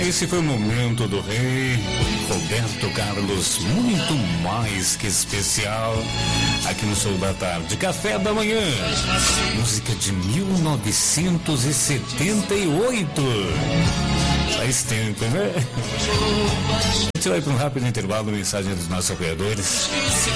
Esse foi o momento do rei Roberto Carlos, muito mais que especial, aqui no Show da Tarde. Café da Manhã, música de 1978. Faz tempo, né? A gente vai para um rápido intervalo, mensagem dos nossos apoiadores.